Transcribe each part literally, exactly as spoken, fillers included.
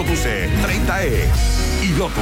Lotus E treinta E y Lotus.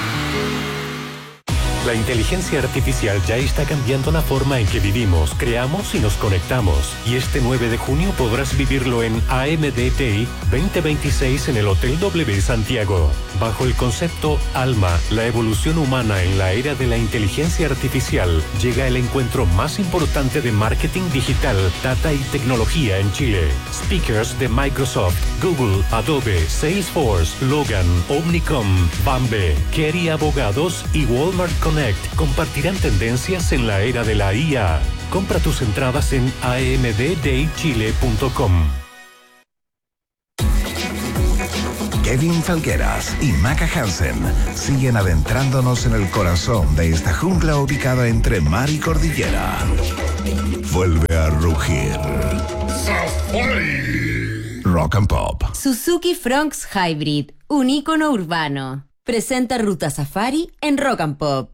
La inteligencia artificial ya está cambiando la forma en que vivimos, creamos y nos conectamos. Y este nueve de junio podrás vivirlo en A M D Day veinte veintiséis en el Hotel W Santiago. Bajo el concepto Alma, la evolución humana en la era de la inteligencia artificial, llega el encuentro más importante de marketing digital, data y tecnología en Chile. Speakers de Microsoft, Google, Adobe, Salesforce, Logan, Omnicom, Bambe, Kerry Abogados y Walmart Connect compartirán tendencias en la era de la I A. Compra tus entradas en a m d day chile punto com. Kevin Felgueras y Maca Hansen siguen adentrándonos en el corazón de esta jungla ubicada entre mar y cordillera. Vuelve a rugir Safari Rock and Pop. Suzuki Fronx Hybrid, un ícono urbano. Presenta Ruta Safari en Rock and Pop.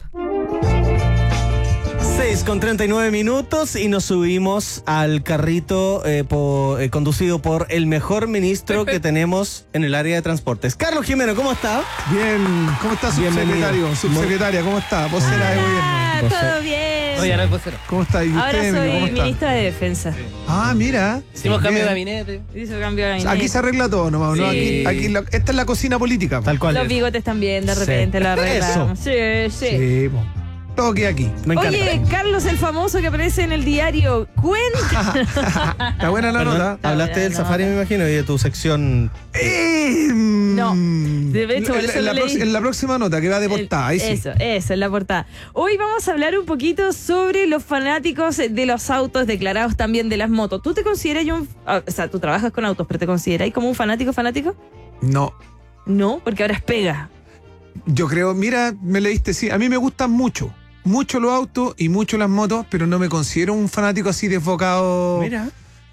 seis con treinta y nueve minutos y nos subimos al carrito eh, po, eh, conducido por el mejor ministro que tenemos en el área de transportes. Carlos Jimeno, ¿cómo está? Bien, ¿cómo está, subsecretario? Bienvenido. Subsecretaria, ¿cómo está? Vocera de gobierno. Ah, todo bien. No, ya no es vocero. ¿Cómo está? ¿Y usted, Ahora amigo, soy cómo está? ministra de Defensa. Ah, mira. Hicimos Bien. cambio de gabinete. Hizo cambio de gabinete. Aquí se arregla todo nomás, ¿no? Sí. Aquí, aquí la- esta es la cocina política. Tal cual. Los bigotes también, de repente Sí. lo arreglamos. Sí, sí. Sí, po. Todo queda aquí. Me encanta. Oye, Carlos, el famoso que aparece en el diario, cuenta. Está buena la Perdón, nota. hablaste del no. safari, me imagino, y de tu sección. Eh, No. De hecho, por en, eso en la lo leí. prox- en la próxima nota que va de portada, ahí sí. Eso, eso, en la portada. Hoy vamos a hablar un poquito sobre los fanáticos de los autos, declarados también de las motos. ¿Tú te consideras un... O sea, tú trabajas con autos, pero ¿te consideras como un fanático fanático? No, No, porque ahora es pega. yo creo, mira, me leíste, sí. A mí me gustan mucho. Mucho los autos y mucho las motos, pero no me considero un fanático así desbocado. Mira.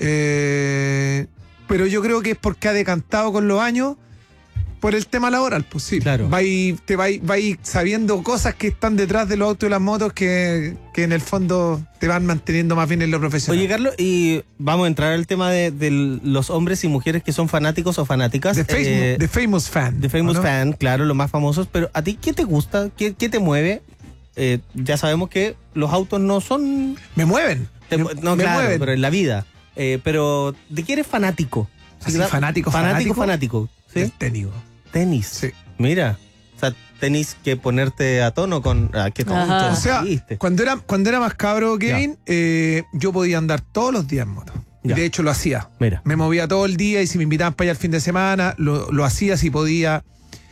Eh, pero yo creo que es porque ha decantado con los años por el tema laboral, pues sí. Claro. Vais, te vais, vais sabiendo cosas que están detrás de los autos y las motos que, que en el fondo te van manteniendo más bien en lo profesional. Oye, Carlos, y vamos a entrar al tema de, de los hombres y mujeres que son fanáticos o fanáticas. The famous, eh, the famous fan. The Famous ¿o no? Fan, claro, los más famosos. Pero ¿a ti qué te gusta? ¿Qué, qué te mueve? Eh, ya sabemos que los autos no son... Me mueven. te- me, no, me claro, mueven. pero en la vida. Eh, pero ¿de qué eres fanático? Así, ¿verdad? fanático, fanático, fanático. fanático. ¿Sí? El técnico. Tenis. Sí. Mira. O sea, tenis que ponerte a tono con... Ah, qué tonto. Ajá. O sea, dijiste. cuando era, cuando era más cabro, Kevin, eh, yo podía andar todos los días en moto. Ya. De hecho, lo hacía. Mira. Me movía todo el día y si me invitaban para allá el fin de semana, lo, lo hacía si podía.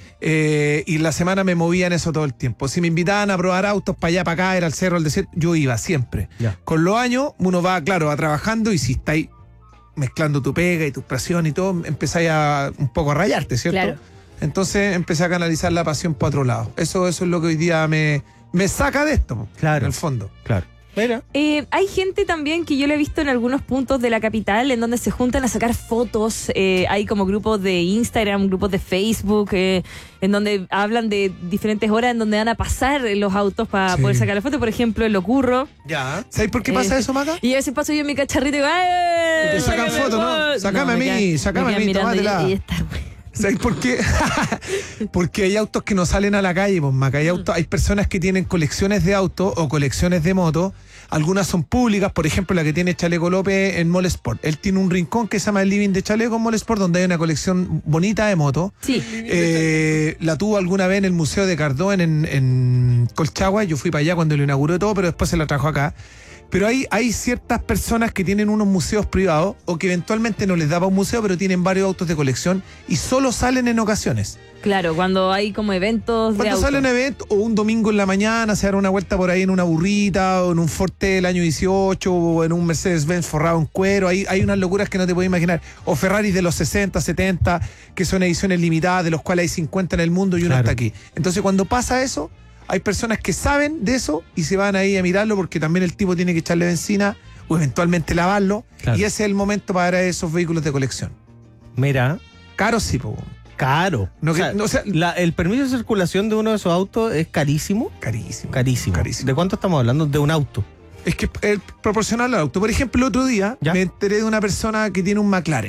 Eh, y en la semana me movía en eso todo el tiempo. Si me invitaban a probar autos para allá, para acá, era al cerro, al desierto, yo iba siempre. Ya. Con los años, uno va, claro, va trabajando y si estáis mezclando tu pega y tu presión y todo, empezáis a un poco a rayarte, ¿cierto? Claro. Entonces empecé a canalizar la pasión para otro lado. Eso, eso es lo que hoy día me, me saca de esto, Claro. en el fondo. Claro. Mira. Eh, hay gente también que yo le he visto en algunos puntos de la capital en donde se juntan a sacar fotos. Eh, hay como grupos de Instagram, grupos de Facebook, eh, en donde hablan de diferentes horas en donde van a pasar los autos para Sí. poder sacar la foto. Por ejemplo, en Lo Curro. Ya. ¿Sabes por qué pasa Eh, eso, Maca? Y a veces paso yo en mi cacharrito y digo, ¡ay! Y te sacan sácame fotos, ¿no? foto". Sácame a me mí, quedan- sácame me a quedan mí, mirando y- tómatela. y está, ¿Sabes por qué? Porque hay autos que no salen a la calle, pues, Maca. Hay, autos, hay personas que tienen colecciones de autos o colecciones de motos. Algunas son públicas, por ejemplo, la que tiene Chaleco López en Mall Sport. Él tiene un rincón que se llama el Living de Chaleco en Mall Sport, donde hay una colección bonita de motos. Sí. Eh, la tuvo alguna vez en el Museo de Cardón en, en Colchagua. Yo fui para allá cuando lo inauguró y todo, pero después se la trajo acá. Pero hay, hay ciertas personas que tienen unos museos privados o que eventualmente no les da para un museo, pero tienen varios autos de colección y solo salen en ocasiones. Claro, cuando hay como eventos de Cuando autos. sale un evento o un domingo en la mañana, se da una vuelta por ahí en una burrita o en un Forte del año dieciocho o en un Mercedes-Benz forrado en cuero. Hay, hay unas locuras que no te puedes imaginar. O Ferraris de los sesenta, setenta, que son ediciones limitadas, de los cuales hay cincuenta en el mundo y uno Claro. está aquí. Entonces, cuando pasa eso, hay personas que saben de eso y se van ahí a mirarlo porque también el tipo tiene que echarle benzina o eventualmente lavarlo. Claro. Y ese es el momento para esos vehículos de colección. Mira. Caros sí, po. Caro. No, o que- sea, no, o sea, la- el permiso de circulación de uno de esos autos es carísimo. carísimo. Carísimo. Carísimo. ¿De cuánto estamos hablando? De un auto. Es que es proporcional al auto. Por ejemplo, el otro día ¿Ya? me enteré de una persona que tiene un McLaren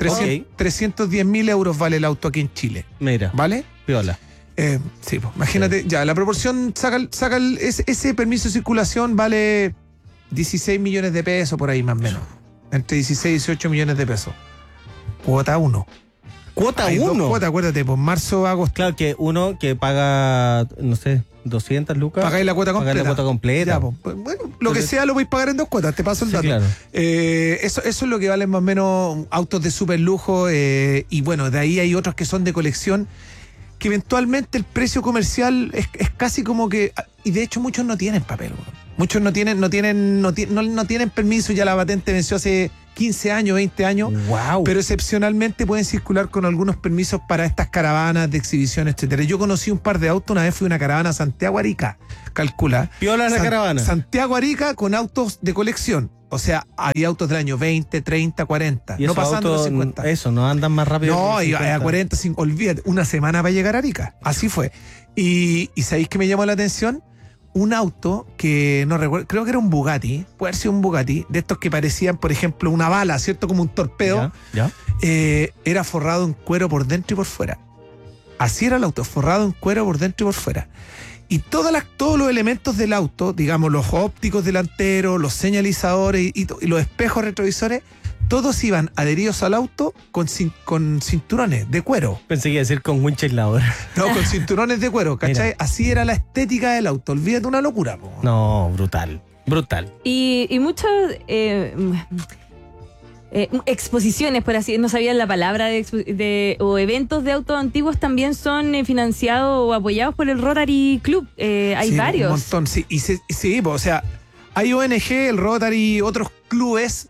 trescientos diez mil euros vale el auto aquí en Chile. Mira, ¿Vale? piola. Eh, sí, pues, imagínate, ya, la proporción, saca, el- saca el- ese, ese permiso de circulación vale dieciséis millones de pesos por ahí más o menos. Entre dieciséis y dieciocho millones de pesos. Cuota uno. Cuota Hay dos uno. cuotas, acuérdate, pues marzo, agosto. Claro que uno que paga, no sé, doscientas lucas. Pagáis la cuota completa. Pagáis la cuota completa. Ya, pues, pues, bueno, lo que Entonces- sea lo podéis pagar en dos cuotas, te paso el Sí, dato. claro. Eh, eso, eso es lo que valen más o menos autos de super lujo. Eh, y bueno, de ahí hay otros que son de colección, que eventualmente el precio comercial es, es casi como que. Y de hecho, muchos no tienen papel, weón. Muchos no tienen, no tienen, no, ti- no, no tienen permiso, ya la patente venció hace quince años, veinte años. Wow. Pero excepcionalmente pueden circular con algunos permisos para estas caravanas de exhibición, etcétera. Yo conocí un par de autos, una vez fui a una caravana a Santiago Arica, calcula. Piola la San- caravana. Santiago Arica con autos de colección. O sea, había autos del año veinte, treinta, cuarenta. Y No esos pasando los autos, cincuenta. Eso, no andan más rápido. No, que iba a cincuenta. cuarenta, cincuenta, olvídate, una semana para llegar a Arica. Así fue. Y, y ¿sabéis qué me llamó la atención? Un auto que no recuerdo, creo que era un Bugatti, puede haber sido un Bugatti, de estos que parecían, por ejemplo, una bala, ¿cierto? Como un torpedo. Ya, ya. Eh, era forrado en cuero por dentro y por fuera. Así era el auto, forrado en cuero por dentro y por fuera. Y todas las, todos los elementos del auto, digamos, los ópticos delanteros, los señalizadores y, y to- y los espejos retrovisores, todos iban adheridos al auto con, cin- con cinturones de cuero. Pensé que iba a decir con winches la hora. No, con cinturones de cuero, ¿cachai? Mira. Así era la estética del auto. Olvídate, una locura, po. No, brutal. Brutal. Y, y muchas eh, eh, exposiciones, por así, no sabía la palabra, de, expo- de- o eventos de autos antiguos también son eh, financiados o apoyados por el Rotary Club. Eh, hay Sí, varios. Un montón, sí. Y se- y sí, po, o sea, hay O N G, el Rotary, otros clubes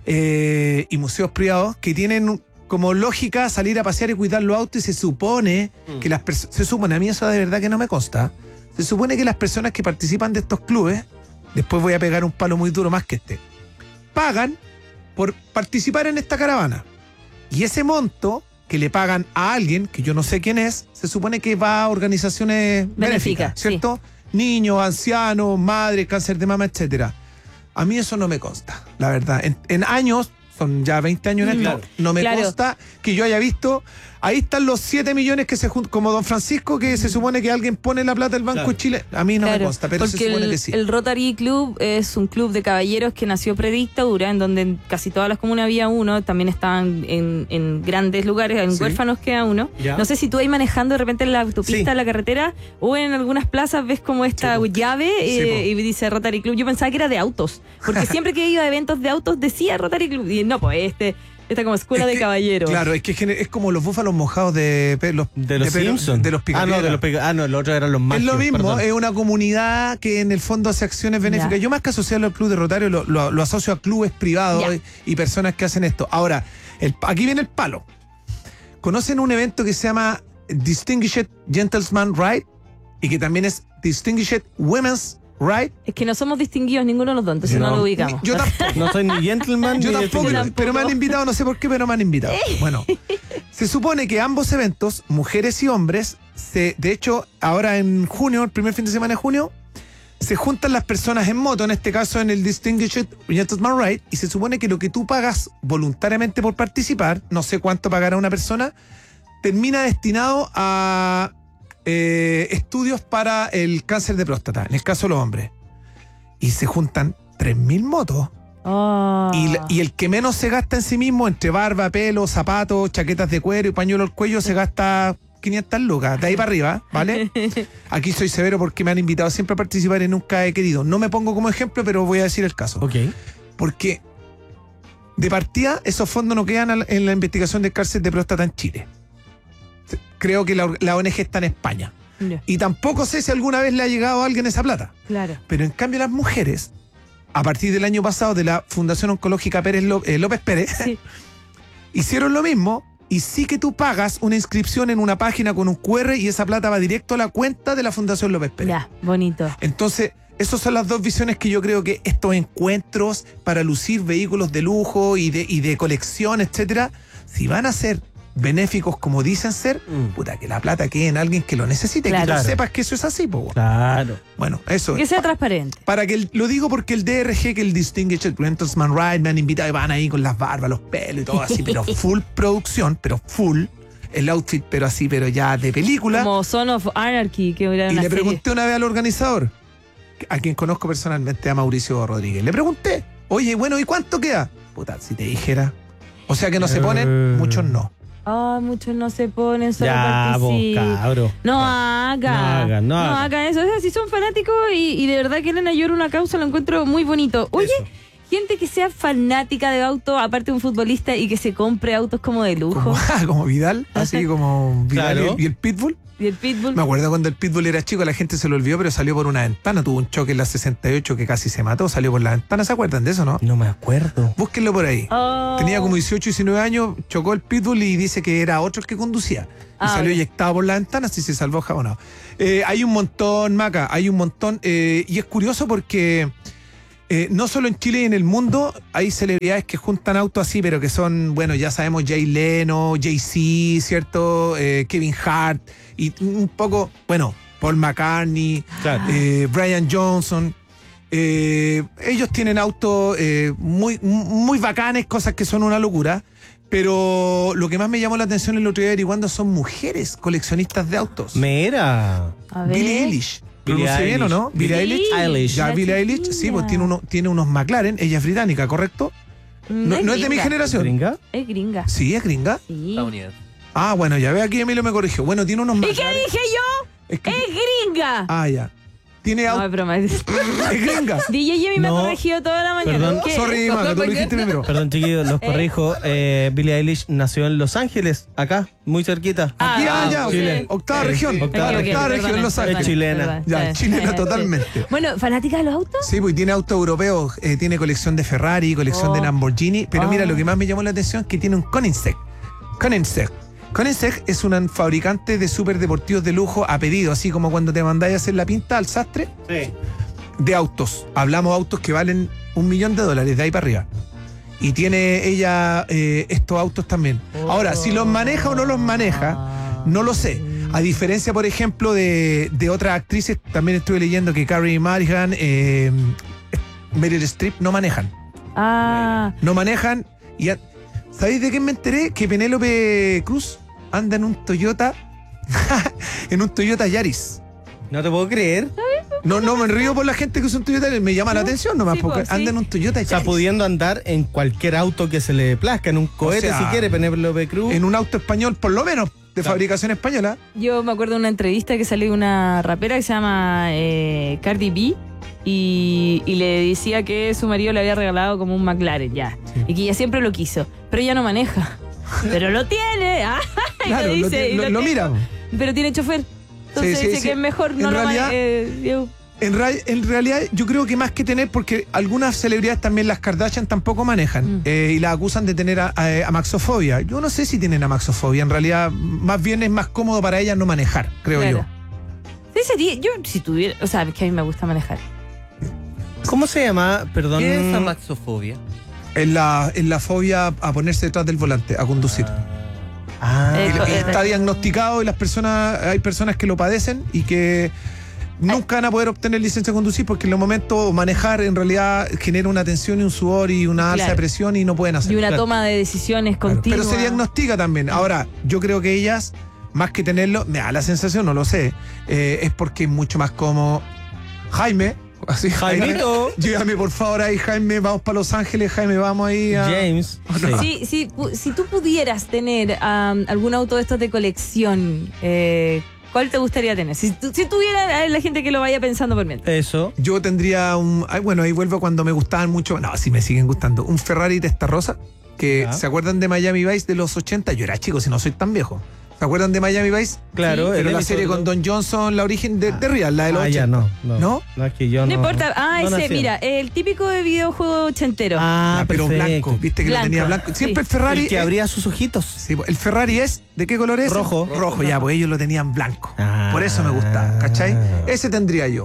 eh, y museos privados que tienen como lógica salir a pasear y cuidar los autos, y se supone Mm. que las personas, se supone, a mí eso de verdad que no me consta, se supone que las personas que participan de estos clubes, después voy a pegar un palo muy duro más que este, pagan por participar en esta caravana. Y ese monto que le pagan a alguien, que yo no sé quién es, se supone que va a organizaciones Benéficas, benéficas, sí. ¿cierto? Niños, ancianos, madres, cáncer de mama, etcétera. A mí eso no me consta, la verdad. En, en años, son ya veinte años en esto, Claro. no me Claro. consta que yo haya visto. Ahí están los siete millones que se juntan, como Don Francisco, que se supone que alguien pone la plata del Banco Claro. de Chile. A mí no me Claro, consta, pero se porque supone el, que sí. el Rotary Club es un club de caballeros que nació predictadura, en donde en casi todas las comunas había uno, también estaban en, en grandes lugares, en Sí. huérfanos queda uno. Ya. No sé si tú ahí manejando de repente en la autopista, Sí. la carretera, o en algunas plazas ves como esta Sí, po. llave Sí, eh, po. y dice Rotary Club. Yo pensaba que era de autos, porque siempre que iba a eventos de autos decía Rotary Club. Y no, pues este, esta como escuela Es de que- caballeros. Claro, es que gener- es como los búfalos mojados de pe- los, De los pelo- Simpsons. de los Ah, no, Picapiedra. de los pica- Ah, no, el otro eran los Es magios. lo mismo, perdón. es una comunidad que en el fondo hace acciones benéficas. Ya. Yo más que asociarlo al club de Rotario, lo, lo- lo asocio a clubes privados Ya. y, y personas que hacen esto. Ahora, el- aquí viene el palo. ¿Conocen un evento que se llama Distinguished Gentleman Ride? Y que también es Distinguished Women's Ride. Es que no somos distinguidos ninguno de los dos, entonces no, No. lo ubicamos. Yo tampoco. No soy ni gentleman Yo ni tampoco, gentleman. pero me han invitado, no sé por qué, pero me han invitado. Bueno, se supone que ambos eventos, mujeres y hombres, se, de hecho, ahora en junio, el primer fin de semana de junio, se juntan las personas en moto, en este caso en el Distinguished Gentleman Ride, y se supone que lo que tú pagas voluntariamente por participar, no sé cuánto pagará una persona, termina destinado a eh, estudios para el cáncer de próstata, en el caso de los hombres. Y se juntan tres mil motos. Oh. Y, la- y el que menos se gasta en sí mismo, entre barba, pelo, zapatos, chaquetas de cuero y pañuelo al cuello, se gasta quinientas lucas, de ahí para arriba, ¿vale? Aquí soy severo porque me han invitado siempre a participar y nunca he querido. No me pongo como ejemplo, pero voy a decir el caso. Ok. Porque de partida esos fondos no quedan al- en la investigación del cáncer de próstata en Chile. Creo que la, la O N G está en España. Ya, Y tampoco sé si alguna vez le ha llegado a alguien esa plata. claro. Pero en cambio las mujeres, a partir del año pasado de la Fundación Oncológica Pérez Ló- eh, López Pérez, Sí. hicieron lo mismo, y sí que tú pagas una inscripción en una página con un Q R y esa plata va directo a la cuenta de la Fundación López Pérez. Ya, bonito. Entonces, esas son las dos visiones que yo creo que estos encuentros para lucir vehículos de lujo y de, y de colección, etcétera, si van a ser benéficos como dicen ser, Mm. puta, que la plata quede en alguien que lo necesite, Claro. que tú sepas que eso es así, po. Claro. Bueno, eso. Que sea transparente. Para que el- lo digo porque el D R G, que el Distinguished Gentleman Ride, me han invitado y van ahí con las barbas, los pelos y todo así, pero full producción, pero full. El outfit, pero así, pero ya de película. Como Son of Anarchy, que era Y una le serie. pregunté una vez al organizador, a quien conozco personalmente, a Mauricio Rodríguez. Le pregunté, oye, bueno, ¿y cuánto queda? Puta, si te dijera. O sea que no se ponen, Eh. muchos no. Ay, muchos no se ponen, solo Ya, vos, participan. cabro. No haga. No haga, no haga. haga eso. O sea, si son fanáticos y, y de verdad quieren ayudar una causa, lo encuentro muy bonito. Oye, Eso. gente que sea fanática de auto, aparte de un futbolista, y que se compre autos como de lujo. Como, como Vidal, así como Vidal Claro. y, el, y el Pitbull. Y el Pitbull. Me acuerdo cuando el Pitbull era chico, la gente se lo olvidó, pero salió por una ventana. Tuvo un choque en la sesenta y ocho que casi se mató, salió por la ventana. ¿Se acuerdan de eso, no? No me acuerdo. Búsquenlo por ahí. Oh. Tenía como dieciocho, diecinueve años, chocó el Pitbull y dice que era otro el que conducía. Y Ah, salió bien. eyectado por la ventana, así se salvó jabonado. Eh, hay un montón, Maca, hay un montón. eh, y es curioso porque eh, no solo en Chile y en el mundo hay celebridades que juntan autos así, pero que son, bueno, ya sabemos, Jay Leno, Jay-Z, ¿cierto? Eh, Kevin Hart y un poco, bueno, Paul McCartney, Claro. eh, Brian Johnson. Eh, ellos tienen autos eh, muy, muy bacanes, cosas que son una locura. Pero lo que más me llamó la atención el otro día averiguando son mujeres coleccionistas de autos. Mira. A ver. Billie Eilish. Billie ¿Pronuncié bien o no? Eilish. Billie Sí, Eilish. Eilish. Ya, la Billie Eilish, sí, chiquilla. pues tiene, uno, tiene unos McLaren. Ella es británica, ¿correcto? No, no es de mi gringa. generación. ¿Gringa? Es gringa. Sí, es gringa. Sí. Ah, bueno, ya ve aquí Emilio me corrigió. Bueno, tiene unos ¿Y qué McLaren. dije yo? Es que- ¡Es gringa! Ah, ya. Tiene No, es auto. broma. Es gringa. D J Jimmy me ha No. corregido toda la mañana. Perdón. ¿Qué? Sorry, Maca, tú lo dijiste primero. Perdón, chiquillos, los corrijo. Eh, Billie Eilish nació en Los Ángeles, acá, muy cerquita. Ah, Aquí, ah, ah, ya. Chile. Octava Eh, región. sí, Octava, ok, ok, octava región en Los perdona, Ángeles. Es chilena. perdona. Ya, Sí. chilena Sí. totalmente. Bueno, ¿fanática de los autos? Sí, pues tiene auto europeo, eh, tiene colección de Ferrari, colección Oh. de Lamborghini, pero Oh. mira, lo que más me llamó la atención es que tiene un Koenigsegg. Koenigsegg. Koenigsegg es un fabricante de superdeportivos de lujo a pedido, así como cuando te mandáis a hacer la pinta al sastre, Sí. de autos. Hablamos de autos que valen un millón de dólares, de ahí para arriba. Y tiene ella eh, estos autos también. Ahora, si los maneja o no los maneja, no lo sé. A diferencia, por ejemplo, de, de otras actrices, también estuve leyendo que Carrie Mulligan, eh, Meryl Streep no manejan. Ah, No manejan. Y a- ¿sabéis de qué me enteré? Que Penélope Cruz anda en un Toyota, en un Toyota Yaris. No te puedo creer. No, no me río por la gente que usa un Toyota Yaris, me llama la atención nomás, sí, porque pues, sí. anda en un Toyota O sea, Yaris. pudiendo andar en cualquier auto que se le plazca, en un cohete sea, si quiere, Penélope Cruz. En un auto español, por lo menos, de Claro. fabricación española. yo me acuerdo de una entrevista que salió de una rapera que se llama eh, Cardi B y, y le decía que su marido le había regalado como un McLaren ya y que ella siempre lo quiso, pero ella no maneja. Pero lo tiene. Ah, y Claro, lo lo, dice, y lo- lo lo tengo. mira. Pero tiene chofer. Entonces Sí, sí, dice sí. que es mejor no En lo realidad- ma- eh, yo- En, ra- en realidad, yo creo que más que tener, porque algunas celebridades también, las Kardashian, tampoco manejan Mm. eh, y las acusan de tener a- a- amaxofobia. Yo no sé si tienen amaxofobia. En realidad, más bien es más cómodo para ellas no manejar, creo Claro. yo. Sí, sería, yo si tuviera, o sea, es que a mí me gusta manejar. ¿Cómo se llama? Perdón. ¿Qué es amaxofobia? Es la, es la fobia a ponerse detrás del volante, a conducir. Ah, Eh, Y- y eh, está diagnosticado y las personas, hay personas que lo padecen y que nunca van a poder obtener licencia de conducir porque en los momentos manejar en realidad genera una tensión y un sudor y una alza Claro. de presión y no pueden hacer. Y una Claro. toma de decisiones Claro. continua. Pero se diagnostica también. Ahora, yo creo que ellas, más que tenerlo, me da la sensación, no lo sé, eh, es porque es mucho más cómodo. Jaime, así, Jaimito. llévame por favor ahí, Jaime, vamos para Los Ángeles, Jaime, vamos ahí a... James. Sí. Sí, sí, pu- si tú pudieras tener um, algún auto de estos de colección, eh, ¿cuál te gustaría tener? Si, tu- si tuviera eh, la gente que lo vaya pensando por mientras. Eso. Yo tendría un... ay, bueno, ahí vuelvo cuando me gustaban mucho, no, sí me siguen gustando, un Ferrari Testarossa, que Ya. ¿se acuerdan de Miami Vice de los ochenta? Yo era chico, si no soy tan viejo. ¿Se acuerdan de Miami Vice? Claro. Pero el la episodio- serie con Don Johnson, la origen de, de Real, la de los Ah, ya, ochenta. no, no. ¿No? No, es que yo No, no. importa. Ah, no ese, nací. mira, el típico de videojuego ochentero. Ah, Ah, pero perfecto. blanco, viste que Blanco, lo tenía blanco. Siempre sí. el Ferrari. El que eh, abría sus ojitos. sí, el Ferrari es, ¿de qué color es? Rojo. Rojo, ya, pues ellos lo tenían blanco. Ah. Por eso me gusta, ¿cachai? Ese tendría yo.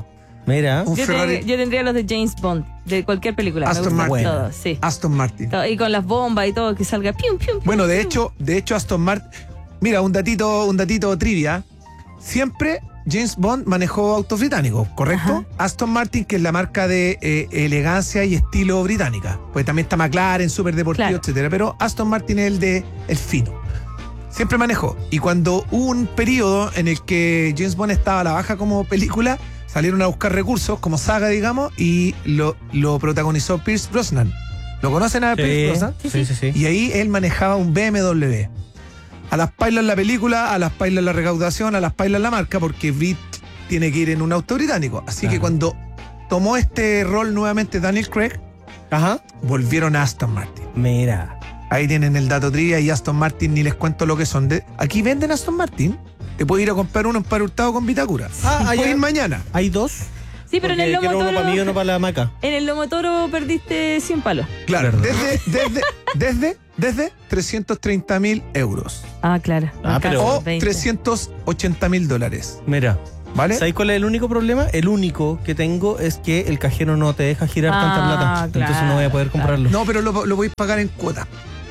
Mira. Un Yo, Ferrari te- yo tendría los de James Bond, de cualquier película. Me Aston gustan Martin. todos, sí. Aston Martin. Todo, y con las bombas y todo, que salga pium, pium, pium. Bueno, de hecho, de hecho Aston Martin, mira, un datito, un datito trivia. Siempre James Bond manejó autos británicos, ¿correcto? Ajá. Aston Martin, que es la marca de eh, elegancia y estilo británica. Pues también está McLaren, súper deportivo, Claro. etcétera. Pero Aston Martin es el de el fino. Siempre manejó. Y cuando hubo un periodo en el que James Bond estaba a la baja como película, salieron a buscar recursos como saga, digamos, y lo, lo protagonizó Pierce Brosnan. ¿Lo conocen a Pierce Brosnan? Sí, sí, sí. Y ahí él manejaba un B M W. A las pailas la película, a las pailas la recaudación, a las pailas la marca, porque Brit tiene que ir en un auto británico. Así Claro. que cuando tomó este rol nuevamente Daniel Craig, Ajá. volvieron a Aston Martin. Mira. Ahí tienen el dato trivia y Aston Martin ni les cuento lo que son. De, aquí venden Aston Martin. Te puedes ir a comprar uno en Par Hurtado con Vitacura. Ah, Puedes allá- ir mañana. Hay dos. Sí, pero en el Porque lomo quiero uno para mí y uno toro. para la maca. En el lomo toro perdiste cien palos. Claro, Verdad. desde, desde, desde, desde trescientos treinta mil euros. Ah, claro. Ah, Alcanza pero- O los veinte. trescientos ochenta mil dólares. Mira. ¿Vale? ¿Sabes cuál es el único problema? El único que tengo es que el cajero no te deja girar Ah, tanta plata. Entonces no voy a poder claro, comprarlo. No, pero lo, lo podéis pagar en cuotas.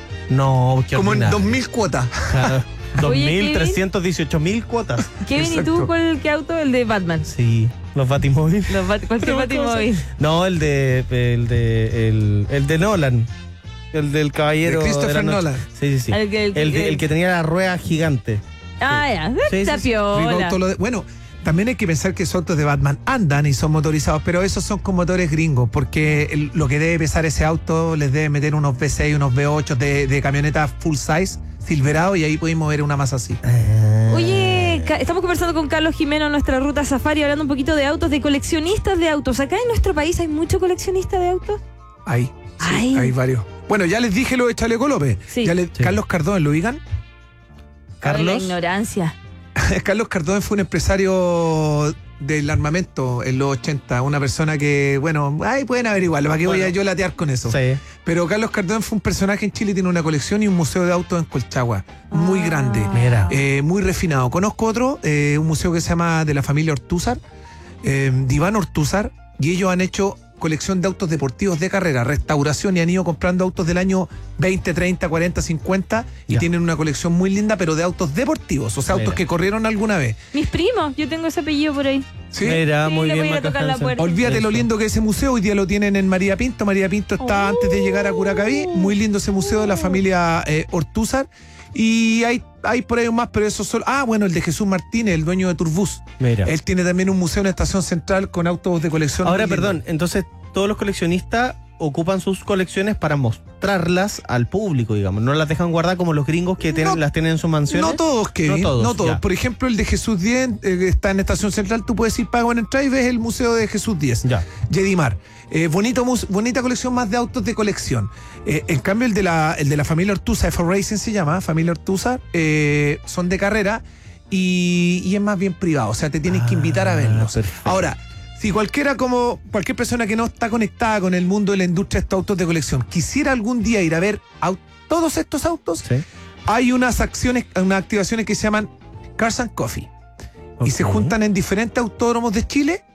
No, qué Como en ordinario. dos mil cuotas. dos Oye, mil Kevin. trescientos dieciocho mil cuotas. Kevin, ¿y Exacto. tú cuál qué auto? El de Batman. Sí, los Batimóviles. Los bat- cualquier Batimóvil. No, el de el de el, el de Nolan. El del caballero De Christopher la noche. Nolan. Sí, sí, sí. El El, que- el- de- el que tenía la rueda gigante. Ah, ya. Sí, Está sí, sí. Rico piola. auto lo de- bueno, también hay que pensar que esos autos de Batman andan y son motorizados, pero esos son con motores gringos, porque el- lo que debe pesar ese auto les debe meter unos V seis, unos V ocho de, de camioneta full size, Silverado, y ahí podéis mover una más así. Oye, ca- estamos conversando con Carlos Jimeno en nuestra ruta Safari, hablando un poquito de autos, de coleccionistas de autos. Acá en nuestro país hay mucho coleccionista de autos. Ahí, sí, Ay. hay varios. Bueno, ya les dije lo de Chaleco López. Sí. Ya le- Sí. Carlos Cardón, ¿lo ubican? Ay, la Carlos. ignorancia. Carlos Cardón fue un empresario del armamento en los ochenta, una persona que, bueno, ahí pueden averiguarlo, ¿para qué voy a Bueno. yo latear con eso? Sí. Pero Carlos Cardón fue un personaje en Chile, tiene una colección y un museo de autos en Colchagua, muy Ah. grande, Mira. eh, muy refinado. Conozco otro, eh, un museo que se llama de la familia Ortúzar, eh, Diván Ortúzar, y ellos han hecho colección de autos deportivos de carrera, restauración, y han ido comprando autos del año veinte, treinta, cuarenta, cincuenta, y Ya. tienen una colección muy linda, pero de autos deportivos, o sea, autos Mira. que corrieron alguna vez. Mis primos, yo tengo ese apellido por ahí. ¿Sí? Mira, Sí, muy le bien, voy a ir a Maca tocar la Hansen. puerta. Olvídate lo Eso. lindo que es ese museo, hoy día lo tienen en María Pinto. María Pinto está Oh. antes de llegar a Curacaví, muy lindo ese museo de la familia eh, Ortúzar. Y hay, hay por ahí más, pero eso solo. Ah, bueno, el de Jesús Martínez, el dueño de Turbus. Mira. Él tiene también un museo en Estación Central con autos de colección. Ahora, muy lindos. perdón, entonces todos los coleccionistas ocupan sus colecciones para mostrarlas al público, digamos. No las dejan guardar como los gringos que tienen, No. las tienen en sus mansiones. No todos, Kevin. No No todos, todos. ya. Por ejemplo, el de Jesús diez eh, que está en Estación Central. Tú puedes ir pago en entrada y ves el museo de Jesús diez. Ya. Yedimar. Eh, bonito mus- bonita colección más de autos de colección. Eh, en cambio, el de la, el de la familia Ortúzar, F Racing se llama, familia Ortúzar, eh, son de carrera y, y es más bien privado. O sea, te tienes que invitar a Ah, verlos. perfecto. Ahora, si cualquiera como cualquier persona que no está conectada con el mundo de la industria de estos autos de colección quisiera algún día ir a ver au- todos estos autos, Sí. hay unas acciones, unas activaciones que se llaman Cars and Coffee. Y se Ok. juntan en diferentes autódromos de Chile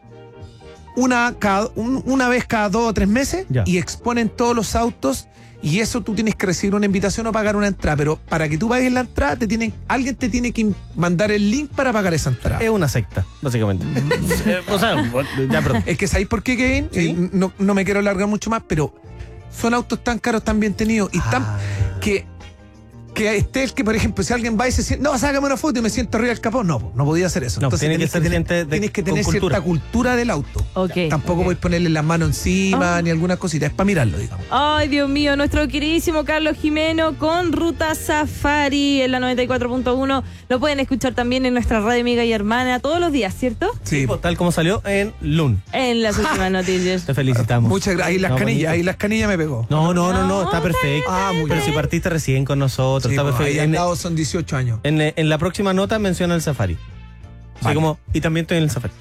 una, cada- un- una vez cada dos o tres meses Ya. y exponen todos los autos, y eso tú tienes que recibir una invitación o pagar una entrada, pero para que tú pagues la entrada te tienen, alguien te tiene que mandar el link para pagar esa entrada. Es una secta, básicamente. Eh, o sea, ya, perdón. Es que ¿sabéis por qué, Kevin? ¿Sí? Eh, no, no me quiero alargar mucho más, pero son autos tan caros, tan bien tenidos y tan Ah. que que esté el que, por ejemplo, si alguien va y se siente, no, sácame una foto y me siento arriba del capó, no, no podía hacer eso. No, tiene que tenés ser tener, gente de- tienes que con tener cultura. cierta cultura del auto. Ok. Tampoco ok. podéis ponerle las manos encima Ah. ni algunas cositas, es para mirarlo, digamos. Ay, Dios mío, nuestro queridísimo Carlos Jimeno con Ruta Safari en la noventa y cuatro punto uno. Lo pueden escuchar también en nuestra radio amiga y hermana todos los días, ¿cierto? Sí, Tipo, tal como salió en Lun. En las últimas noticias. Te felicitamos. muchas gracias. Ahí las No, canillas, bonito. ahí las canillas me pegó. No, no, no, no, No, está perfecto. Ah, muy Pero bien. si partiste recién con nosotros, Sí, está pues, perfecto. ahí al En, lado son dieciocho años. en- en la próxima nota menciona el Safari. Así Vale. como, y también estoy en el Safari.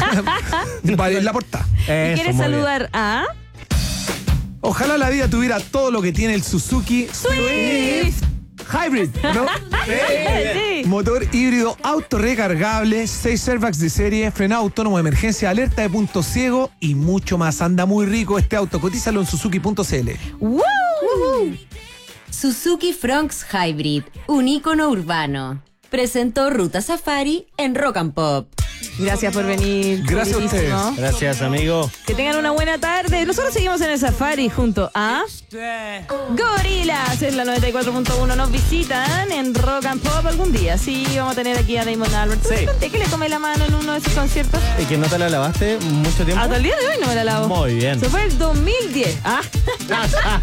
Vale, en la portada. ¿Y Eso, quieres muy bien. saludar a Ojalá la vida tuviera todo lo que tiene el Suzuki Swift? Hybrid, ¿no? Sí. Motor híbrido autorrecargable, seis airbags de serie, frenado autónomo de emergencia, alerta de punto ciego y mucho más. Anda muy rico este auto. Cotízalo en suzuki punto c l. ¡Woo! Suzuki Fronx Hybrid, un ícono urbano. Presentó Ruta Safari en Rock and Pop. Gracias por venir. Gracias a queridísimo. ustedes. Gracias, amigo. Que tengan una buena tarde. Nosotros seguimos en el Safari junto a Gorilas. Es la noventa y cuatro punto uno. Nos visitan en Rock and Pop algún día. Sí, vamos a tener aquí a Damon Albarn. ¿Tú Sí. me conté que le tomé la mano en uno de esos conciertos? ¿Y que no te la lavaste mucho tiempo? Hasta el día de hoy no me la lavo. Muy bien. Se fue el dos mil diez. Ah.